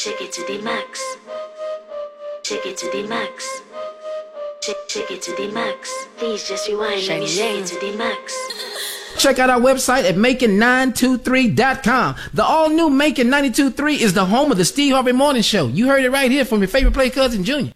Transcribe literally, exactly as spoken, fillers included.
Take it to the max. Take it to the max. Take, take it to the max. Please just rewind. Let me shake it to the max. Check out our website at Macon nine two three dot com. The all-new Macon ninety-two point three is the home of the Steve Harvey Morning Show. You heard it right here from your favorite play cousin, Junior.